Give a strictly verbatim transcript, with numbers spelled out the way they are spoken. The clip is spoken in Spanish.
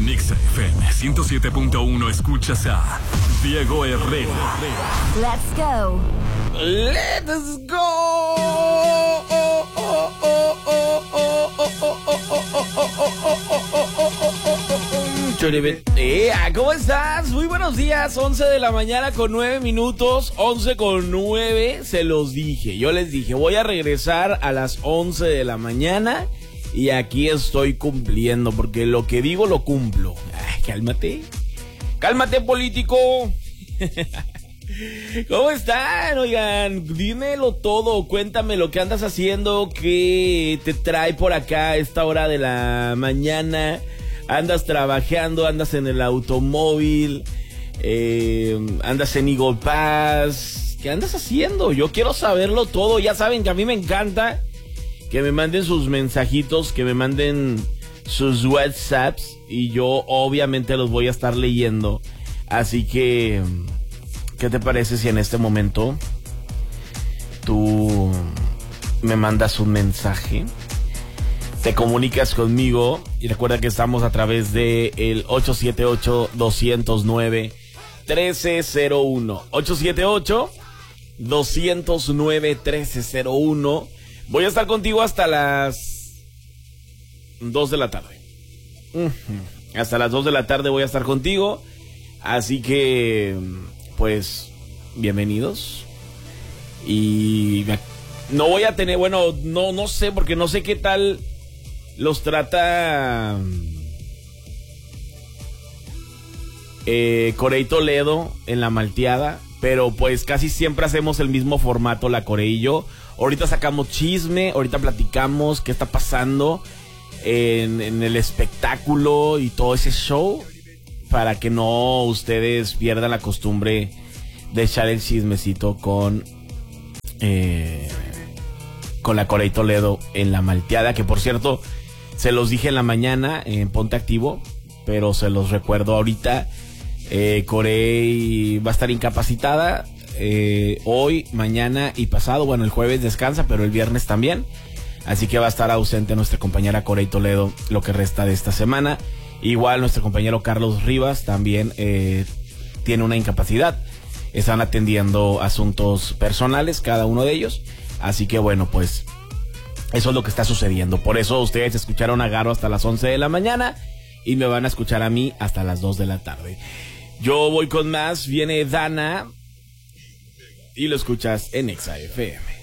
Exa F M ciento siete punto uno escuchas a Diego Herrera. Let's go. Let's go. Oh, oh, oh, oh, oh, oh, oh, ¿cómo estás? Muy buenos días, once de la mañana con nueve minutos, once con nueve, se los dije, yo les dije, voy a regresar a las once de la mañana y aquí estoy cumpliendo, porque lo que digo lo cumplo. Ay, cálmate, cálmate político. ¿Cómo están? Oigan, dímelo todo, cuéntame lo que andas haciendo, qué te trae por acá a esta hora de la mañana. Andas trabajando, andas en el automóvil, eh, andas en Eagle Pass. ¿Qué andas haciendo? Yo quiero saberlo todo. Ya saben que a mí me encanta que me manden sus mensajitos, que me manden sus WhatsApps y yo obviamente los voy a estar leyendo. Así que, ¿qué te parece si en este momento tú me mandas un mensaje? Te comunicas conmigo y recuerda que estamos a través de el ocho siete ocho, dos cero nueve, uno tres cero uno. ocho siete ocho, dos cero nueve, uno tres cero uno. Voy a estar contigo hasta las dos de la tarde. Uh-huh. Hasta las dos de la tarde voy a estar contigo. Así que, pues, bienvenidos. Y no voy a tener, bueno, no, no sé, porque no sé qué tal los trata eh, Corey Toledo en la malteada, pero pues casi siempre hacemos el mismo formato la Corey y yo. Ahorita sacamos chisme, ahorita platicamos qué está pasando en, en el espectáculo y todo ese show, para que no ustedes pierdan la costumbre de echar el chismecito con eh, con la Corey Toledo en la malteada, que por cierto se los dije en la mañana en Ponte Activo, pero se los recuerdo ahorita. eh, Corey va a estar incapacitada eh, hoy, mañana y pasado. Bueno, el jueves descansa, pero el viernes también, así que va a estar ausente nuestra compañera Corey Toledo lo que resta de esta semana. Igual nuestro compañero Carlos Rivas también eh, tiene una incapacidad. Están atendiendo asuntos personales cada uno de ellos. Así que bueno, pues eso es lo que está sucediendo. Por eso ustedes escucharon a Garo hasta las once de la mañana y me van a escuchar a mí hasta las dos de la tarde. Yo voy con más. Viene Dana y lo escuchas en Exa F M.